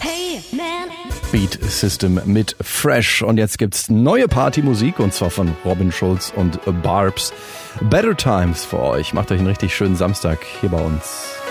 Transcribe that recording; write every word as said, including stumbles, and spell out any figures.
Hey, man. Beat System mit Fresh. Und jetzt gibt's neue Partymusik, und zwar von Robin Schulz und Barbs. Better Times für euch. Macht euch einen richtig schönen Samstag hier bei uns.